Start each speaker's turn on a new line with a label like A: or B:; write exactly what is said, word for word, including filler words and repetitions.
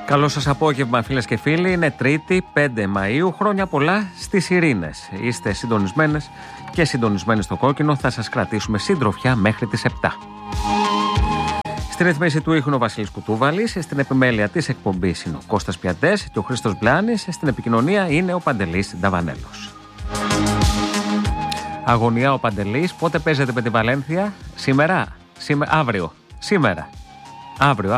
A: Καλό σας απόγευμα, φίλες και φίλοι. Είναι Τρίτη, πέντε Μαΐου. Χρόνια πολλά στις Ειρήνες. Είστε συντονισμένες και συντονισμένοι στο κόκκινο. Θα σας κρατήσουμε συντροφιά μέχρι τις επτά. Στη ρύθμιση του ήχου ο Βασίλης Κουτούβαλης. Στην επιμέλεια της εκπομπής είναι ο Κώστας Πιατές και ο Χρήστος Μπλάνης. Στην επικοινωνία είναι ο Παντελής Νταβανέλος. Αγωνιά ο Παντελής. Πότε παίζετε με τη Βαλένθια? Σήμερα? Σήμε... Αύριο. Σήμερα. Αύριο.